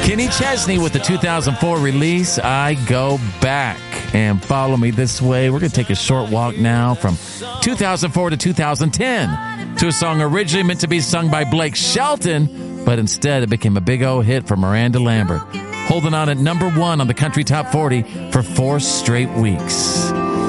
Kenny Chesney with the 2004 release, I Go Back. And Follow Me This Way. We're going to take a short walk now from 2004 to 2010 to a song originally meant to be sung by Blake Shelton, but instead it became a big old hit for Miranda Lambert, holding on at number 1 on the Country Top 40 for 4 straight weeks.